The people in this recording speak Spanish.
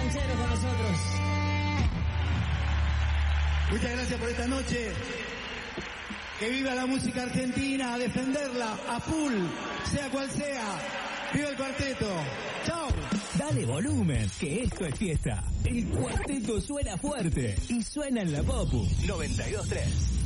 cancheros con nosotros. Muchas gracias por esta noche. Que viva la música argentina, a defenderla, a full, sea cual sea. ¡Viva el cuarteto! ¡Chao! Dale volumen, que esto es fiesta. El cuarteto suena fuerte y suena en la Popu 92.3.